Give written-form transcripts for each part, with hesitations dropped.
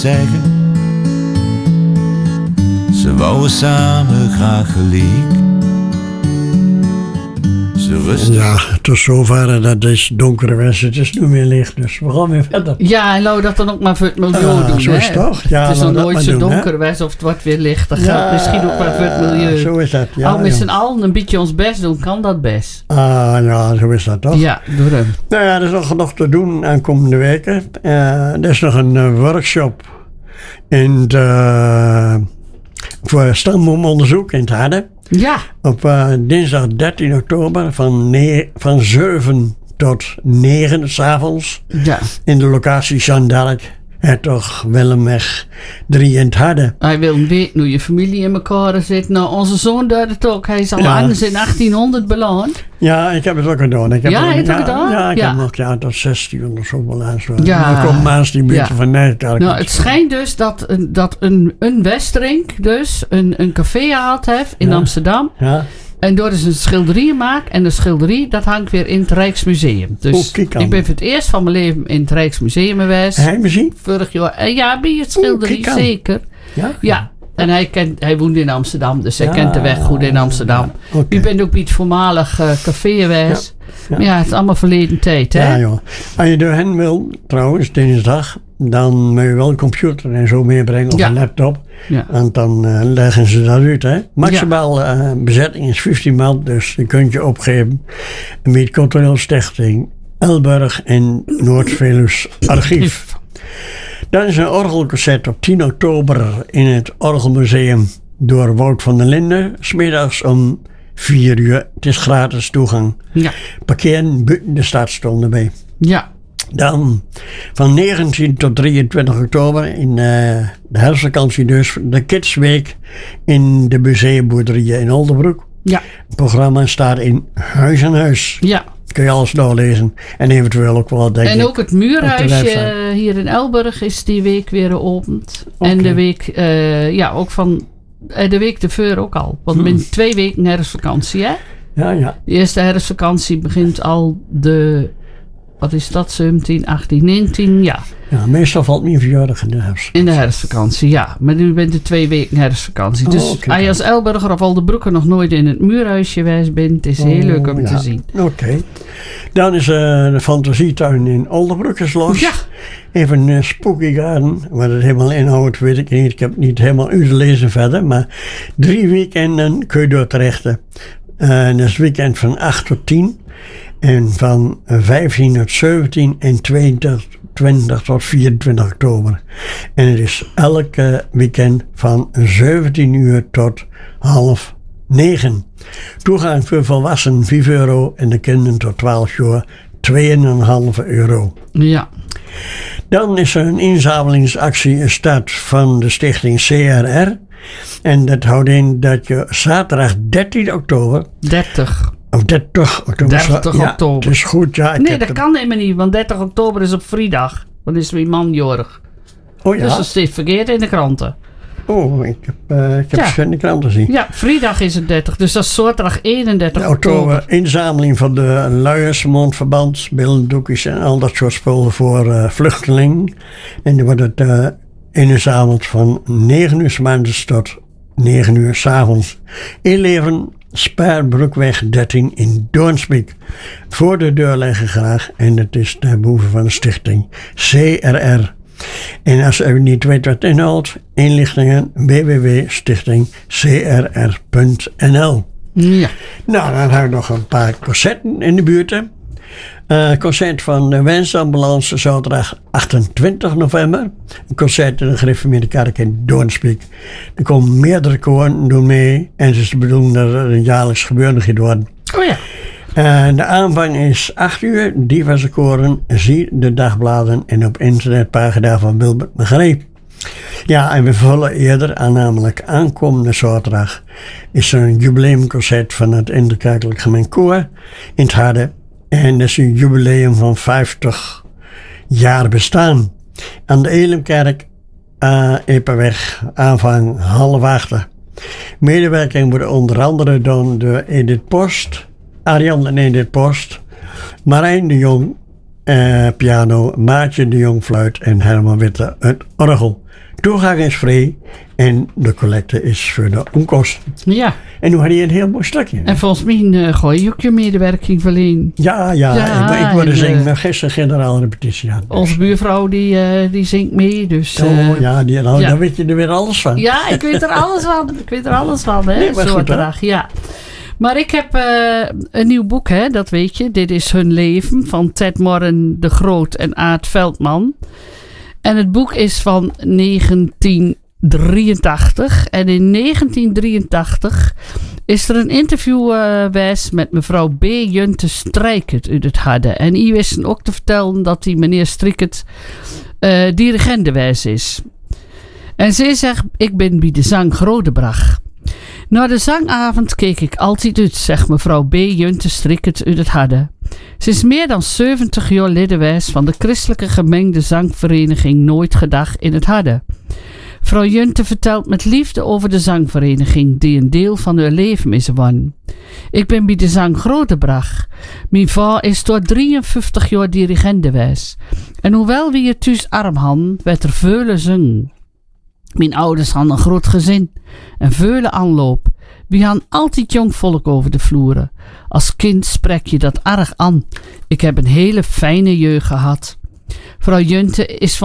zeggen. Ze wouden samen graag gelijk. Ze rustig. Ja, tot zover dat is donkere west. Het is nu weer licht, dus we gaan weer verder. Ja, en laat dat dan ook maar voor het milieu doen. Zo is het toch? Ja, het is nog nooit zo doen, donker west of het wordt weer licht. Dat gaat misschien ook maar voor het milieu. Zo is dat, ja. Al met z'n allen een beetje ons best doen, kan dat best. Ja, zo is dat toch? Ja, door hem. Nou ja, er is nog genoeg te doen aankomende weken. Er is nog een workshop voor stamboomonderzoek in het Harde. Ja. Op dinsdag 13 oktober van 7 tot 9 s'avonds. Ja. In de locatie Jeanne Hertog Willemweg 3 in het Harde. Hij wil weten hoe je familie in elkaar zit. Nou, onze zoon doet het ook. Hij is al anders in 1800 beland. Ja, ik heb het ook gedaan. Ik heb het ook gedaan? Ja, ik heb nog tot 16 of zo beland. Ja. Dan komt Maas die buurt van Nijkerk. Nou, het schijnt dus dat een Westerink dus een café gehad heeft in Amsterdam. Ja. En door is een schilderij gemaakt. En de schilderij, dat hangt weer in het Rijksmuseum. Dus ik ben voor het eerst van mijn leven in het Rijksmuseum geweest. Hij misschien? Vorig jaar. Ja, bij het schilderij, zeker. Ja. En hij woont in Amsterdam, dus hij kent de weg goed in Amsterdam. Ja, okay. U bent ook bij het voormalig café geweest. Maar ja, het is allemaal verleden tijd, hè? Ja, joh. Als je door hen wil, trouwens, dinsdag, dan moet je wel een computer en zo meebrengen of een laptop. Ja. Want dan leggen ze dat uit, hè. Maximaal bezetting is 15 man, dus je kunt je opgeven. Met Cultureel Stichting Elburg en Noord-Veluws Archief. Dan is een orgelconcert op 10 oktober in het Orgelmuseum door Wout van der Linden. 's Middags om 4 uur. Het is gratis toegang. Ja. Parkeren buiten de stad stonden bij. Ja. Dan van 19 tot 23 oktober in de herfstvakantie dus de Kidsweek in de Museumboerderij in Oldenbroek. Ja. Het programma staat in Huis aan Huis. Ja. Kun je alles doorlezen. En eventueel ook wel, denk ik. En ook het Muurhuisje hier in Elburg is die week weer geopend. Okay. En de week, ook van de week tevoren ook al. Want binnen 2 weken herfstvakantie, hè? Ja, ja. De eerste herfstvakantie begint al wat is dat, 17, 18, 19, ja. Ja, meestal valt mijn verjaardag in de herfstvakantie. In de herfstvakantie, ja. Maar nu bent er 2 weken herfstvakantie. Dus als je als Elburger of Oldenbroeker nog nooit in het Muurhuisje geweest bent, is heel leuk om te zien. Oké. Dan is de Fantasietuin in Oldenbroek is los. Ja. Even een Spooky Garden. Wat het helemaal inhoudt, weet ik niet. Ik heb het niet helemaal uitgelezen verder. Maar 3 weekenden kun je doortrechten. Dat is het weekend van 8 tot 10. En van 15 tot 17 en 20 tot 24 oktober. En het is elke weekend van 17 uur tot 8:30. Toegang voor volwassenen €5 en de kinderen tot 12 jaar €2,5. Ja. Dan is er een inzamelingsactie gestart van de stichting CRR. En dat houdt in dat je zaterdag 13 oktober... 30 oktober. 30 oktober. Het is goed, ja. Nee, dat kan helemaal niet, want 30 oktober is op vrijdag. Dan is mijn man jarig. Oh ja? Dus dat staat verkeerd in de kranten. Oh, ik heb het in de kranten gezien. Ja, vrijdag is het 30, dus dat is zaterdag 31 oktober. Inzameling van de luiersmondverband, billendoekjes en al dat soort spullen voor vluchtelingen. En dan wordt het ingezameld van 9 uur 's maandags tot 9 uur 's avonds. Inleveren Spaarbroekweg 13 in Doornspik. Voor de deur leggen graag en het is de behoeve van de stichting CRR. En als u niet weet wat het inhoudt, inlichtingen www.stichtingcrr.nl. Ja. Nou, dan hebben we nog een paar concerten in de buurt. Concert van de Wensambulance zaterdag 28 november. Een concert in de Gereformeerde Kerk in Doornspik. Er komen meerdere koren doen mee. En het is de bedoeling dat er een jaarlijks gebeuren gaat worden. Oh ja. De aanvang is 8 uur. Diverse koren. Zie de dagbladen en op internetpagina van Wilbert Magreep. Ja, en we vullen eerder aan, namelijk aankomende zaterdag is er een jubileumconcert van het Interkerkelijk Gemeen Koor in het Harde. En dat is een jubileum van 50 jaar bestaan. Aan de Elimkerk, Eperweg, aanvang 7:30. Medewerking wordt onder andere door Edith Post, Arjan en Edith Post, Marijn de Jong, piano, Maartje de Jong fluit en Herman Witte het orgel. Toegang is vrij en de collecte is voor de onkosten. Ja. En nu had hij een heel mooi stukje. En volgens mij ga je ook je medewerking verlenen. Ja. Ik wilde zingen, maar gisteren generaal repetitie had. Onze buurvrouw die zingt mee, dus... Daar weet je er weer alles van. Ja, ik weet er alles van. Hè? Nee, maar zo goed, ja. Maar ik heb een nieuw boek, hè, dat weet je. Dit is Hun Leven van Ted Morren de Groot en Aart Veldman. En het boek is van 1983. En in 1983 is er een interview geweest met mevrouw B. Junte Strijkert uit het Harde. En die wisten ook te vertellen dat die meneer Strijkert dirigent geweest is. En zij zegt, ik ben bij de zang Grodebrach. Na de zangavond keek ik altijd uit, zegt mevrouw B. Junte Strijkert uit het Harde. Ze is meer dan 70 jaar lid geweest van de christelijke gemengde zangvereniging Nooit Gedag in het Harde. Vrouw Junte vertelt met liefde over de zangvereniging die een deel van haar leven is geworden. Ik ben bij de zang Grodebrach. Mijn vader is door 53 jaar dirigent geweest. En hoewel we hier thuis arm hadden, werd er vele zingen. Mijn ouders hadden een groot gezin en vele aanloop. We hadden altijd jong volk over de vloeren. Als kind spreek je dat erg aan. Ik heb een hele fijne jeugd gehad. Vrouw Junte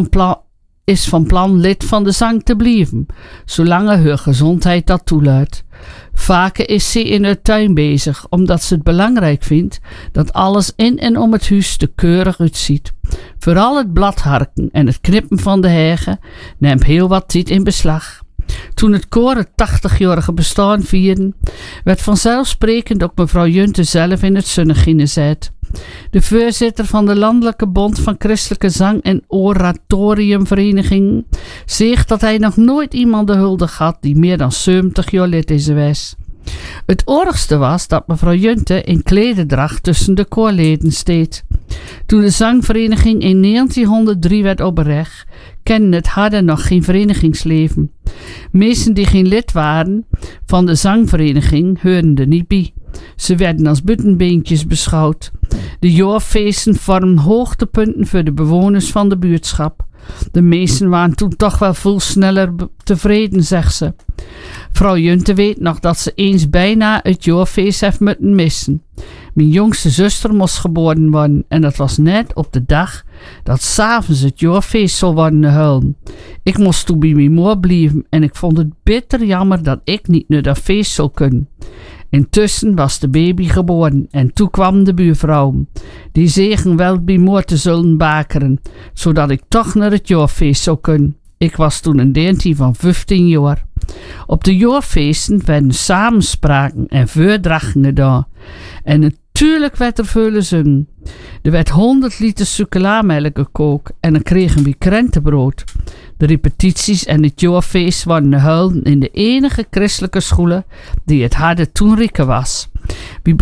is van plan lid van de zang te blijven, zolang haar gezondheid dat toelaat. Vaker is ze in haar tuin bezig, omdat ze het belangrijk vindt dat alles in en om het huis er keurig uitziet. Vooral het bladharken en het knippen van de hegen neemt heel wat tijd in beslag. Toen het koor het 80-jarige bestaan vierde, werd vanzelfsprekend ook mevrouw Junte zelf in het zonnetje gezet. De voorzitter van de Landelijke Bond van Christelijke Zang- en Oratoriumvereniging zegt dat hij nog nooit iemand de hulde had die meer dan 70 jaar lid is geweest. Het oorigste was dat mevrouw Junte in klederdracht tussen de koorleden steed. Toen de zangvereniging in 1903 werd opgericht, kende het Harde nog geen verenigingsleven. Meesten die geen lid waren van de zangvereniging hoorden er niet bij. Ze werden als buitenbeentjes beschouwd. De jaarfeesten vormden hoogtepunten voor de bewoners van de buurtschap. De meesten waren toen toch wel veel sneller tevreden, zegt ze. Vrouw Junte weet nog dat ze eens bijna het jaarfeest heeft moeten missen. Mijn jongste zuster moest geboren worden en dat was net op de dag dat 's avonds het jaarfeest zou worden gehouden. Ik moest toen bij mijn moeder blijven en ik vond het bitter jammer dat ik niet naar dat feest zou kunnen. Intussen was de baby geboren en toen kwam de buurvrouw. Die zegen wel bij moeder te zullen bakeren, zodat ik toch naar het jaarfeest zou kunnen. Ik was toen een deentje van 15 jaar. Op de jaarfeesten werden samenspraken en voordrachten gedaan. En natuurlijk werd er veel gezongen. Er werd 100 liter chocolamelk gekookt en dan kregen we krentenbrood. De repetities en het jaarfeest waren gehouden in de enige christelijke school die het Harde toen rieken was. We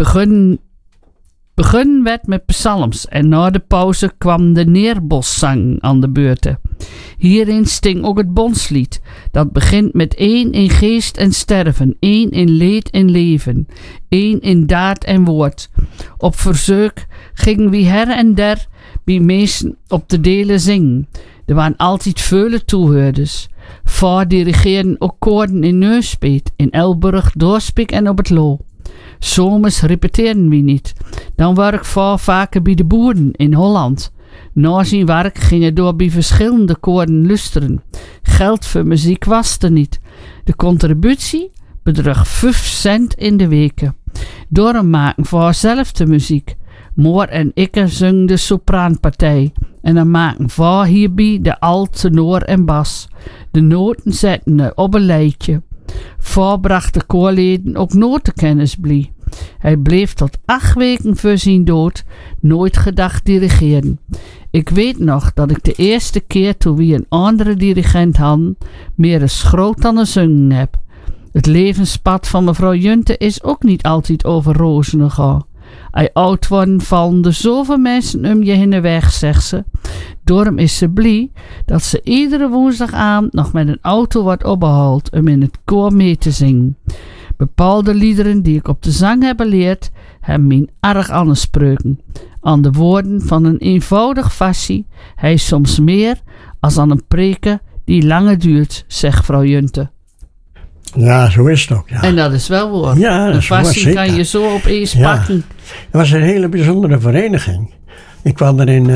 begonnen werd met psalms en na de pauze kwam de neerboszang aan de beurt. Hierin sting ook het bondslied, dat begint met 1 in geest en sterven, 1 in leed en leven, 1 in daad en woord. Op verzoek gingen we her en der bij meesten op de delen zingen. Er waren altijd vele toehoorders. Vaar dirigeerden ook koorden in Neuspeet, in Elburg, Doorspik en op het Loo. Zomers repeteerden we niet. Dan werk vaar vaker bij de boeren in Holland. Na zijn werk gingen door bij verschillende koorden luisteren. Geld voor muziek was er niet. De contributie bedroeg 5 cent in de weken. Daarom maken vaar zelf de muziek. Moor en ik zingen de sopraanpartij. En dan maken vaar hierbij de alt, tenor en bas. De noten zetten er op een lijstje. Vaar bracht de koorleden ook notenkennis bij. Hij bleef tot 8 weken voor zijn dood Nooit Gedag dirigeren. Ik weet nog dat ik de eerste keer toen we een andere dirigent hadden, meer eens groot dan een zingen heb. Het levenspad van mevrouw Junte is ook niet altijd over rozen gegaan. Hij oud worden vallen er zoveel mensen om je heen de weg, zegt ze. Daarom is ze blij dat ze iedere woensdagavond nog met een auto wordt opgehaald om in het koor mee te zingen. Bepaalde liederen die ik op de zang heb geleerd, hebben mij erg aangesproken. Aan de woorden van een eenvoudig vassie, hij soms meer als aan een preken die langer duurt, zegt vrouw Junte. Ja, zo is het ook, ja. En dat is wel waar. Ja, dat een is waar, vasting zeker. kan je zo opeens Ja. pakken. Het was een hele bijzondere vereniging. Ik kwam er in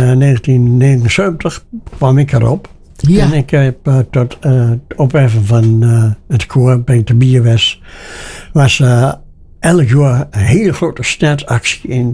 1979 kwam ik erop. Ja. En ik heb tot het opheffen van het koor bij de Bierwest was elk jaar een hele grote snetsactie in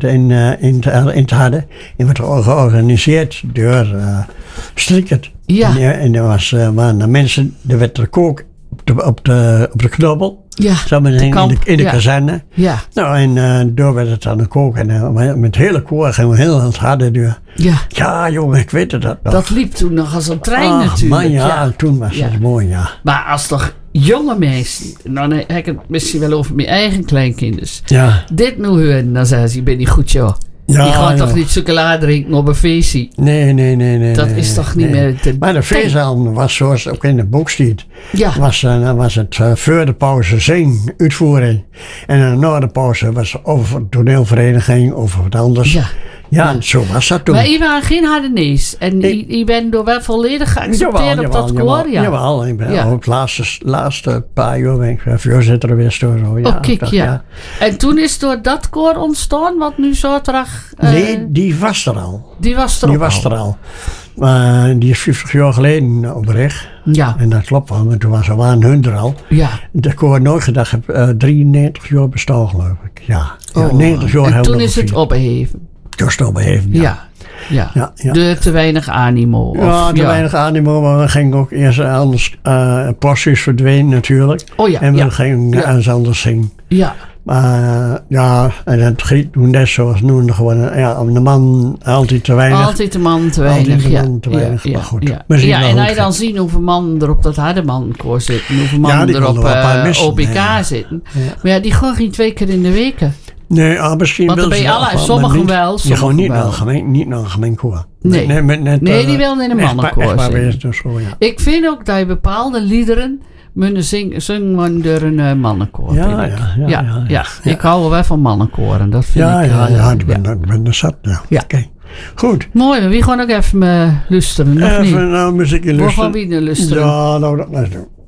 te hadden. En werd georganiseerd door Strikkert. Ja. En er waren er mensen, er werd er kook op de knobbel. Ja, Zo met in de ja. kazerne. Ja, Nou, en door werd het aan de kook. En met hele koor gingen we heel aan het harde door. ja. Ja, jongen, ik weet het nog. Dat liep toen nog als een trein Ach, natuurlijk. man, ja, toen was Ja. het mooi, ja. Maar als toch jonge mensen, dan heb ik het misschien wel over mijn eigen kleinkinders. Ja, Dit nu horen, dan zeggen ze, ik ben niet goed joh. ja, Die gaat ja. toch niet chocola drinken op een feestje? Nee. Dat is toch niet meer te Maar de feestavond was zoals ook in het boek staat. Ja, Was het voor de pauze zing, uitvoering. En na de pauze was het over de toneelvereniging, over wat anders. ja. Ja, zo was dat toen. Maar je was geen harde nees. En je bent door wel volledig geaccepteerd op dat koor, ja. Jawel, ik ben Ja. op het laatste paar jaar ben ik voorzitter geweest. Zo, ja, Oh, kijk, dat, ja. En toen is door dat koor ontstaan, wat nu zaterdag... Nee, die was er al. Die was er Die ook was al. er al. Maar die is 50 jaar geleden oprecht. Ja, En dat klopt wel, maar toen waren hun er al. ja. De koor nooit gedacht heb 93 jaar bestaan, geloof ik. Ja, ja Oh, 90 jaar en hebben toen we is het gevierd. opgeheven. Toen is het opgeheven, ja. Ja. Ja. De te weinig animo. Ja, Of, te weinig animo, maar we gingen ook eerst anders. Postjes verdween natuurlijk. Oh ja, En we ja. gingen Ja. eens anders zingen. Ja, Maar ja, en dat ging toen net zoals nu gewoon. Ja, de man altijd te weinig. altijd de man te weinig. Altijd de ja. man te weinig, Ja, maar goed. Ja, We zien ja wel en hoe hij het dan zien hoeveel mannen er op dat harde mankoor zitten. Hoeveel Ja, mannen die er op konden wel een paar missen, OBK ja. zitten. Ja. Maar ja, die gaan geen 2 keer in de week. Nee, misschien Want dan wil ben ze je wel, alle, maar sommigen niet- wel, Die sommigen gewoon niet wel. naar een gemeen koor. Nee. Nee, die wilden in een mannenkoor Echt maar zingen. wees dus zo, ja. Ik vind ook dat je bepaalde liederen moeten zingen door een mannenkoor. Ja, vind ik. ja. Ik hou wel van mannenkoren. Dat vind Ja, ik. ik ben er zat. Ja. Ja. Oké. Goed. Mooi, maar wie gewoon ook even luisteren, of niet? Even nou muziek We gaan luisteren. weer luisteren. Ja, nou dat maar doen.